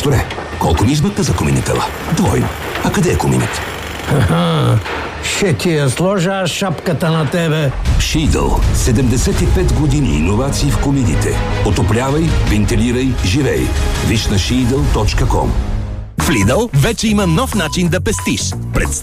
Несторе, колко ми измъкна за коминитела? Двойно. А къде е коминът? Ще ти я сложа аз шапката на тебе. Шидъл. 75 години иновации в комините. Отоплявай, вентилирай, живей. Виж на Шидъл.com. В Lidl вече има нов начин да пестиш.